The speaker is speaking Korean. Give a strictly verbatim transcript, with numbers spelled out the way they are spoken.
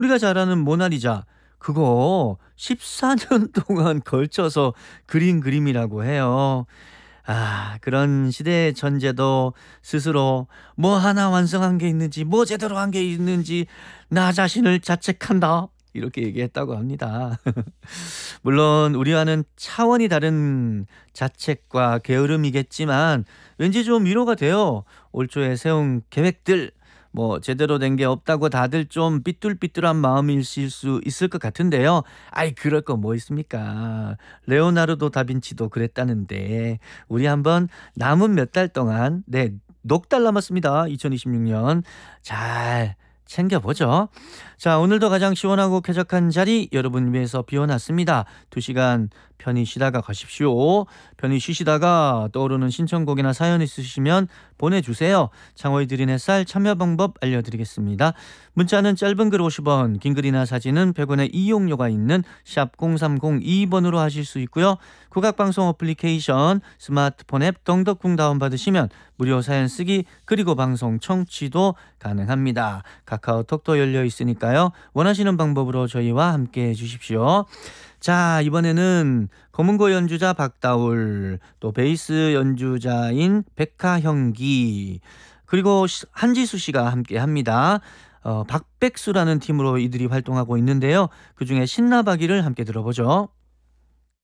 우리가 잘 아는 모나리자 그거 십사 년 동안 걸쳐서 그린 그림이라고 해요. 아 그런 시대의 천재도 스스로 뭐 하나 완성한 게 있는지 뭐 제대로 한 게 있는지 나 자신을 자책한다. 이렇게 얘기했다고 합니다. 물론 우리와는 차원이 다른 자책과 게으름이겠지만 왠지 좀 위로가 돼요. 올 초에 세운 계획들 뭐 제대로 된 게 없다고 다들 좀 삐뚤삐뚤한 마음이실 수 있을 것 같은데요. 아이 그럴 거 뭐 있습니까. 레오나르도 다빈치도 그랬다는데 우리 한번 남은 몇 달 동안 네 넉 달 남았습니다. 이천이십육 년 잘 챙겨보죠. 자 오늘도 가장 시원하고 쾌적한 자리 여러분 위해서 비워놨습니다. 두 시간 편히 쉬다가 가십시오. 편히 쉬시다가 떠오르는 신청곡이나 사연 있으시면 보내주세요. 창호이 드린 햇살 참여 방법 알려드리겠습니다. 문자는 짧은 글 오십 원, 긴 글이나 사진은 백 원의 이용료가 있는 샵 공삼공이 번으로 하실 수 있고요. 국악방송 어플리케이션 스마트폰 앱 덩덕궁 다운받으시면 무료 사연 쓰기 그리고 방송 청취도 가능합니다. 카카오톡도 열려 있으니까요. 원하시는 방법으로 저희와 함께 해주십시오. 자 이번에는 검은고 연주자 박다울 또 베이스 연주자인 백하형기 그리고 한지수 씨가 함께 합니다. 어, 박백수라는 팀으로 이들이 활동하고 있는데요. 그중에 신나박이를 함께 들어보죠.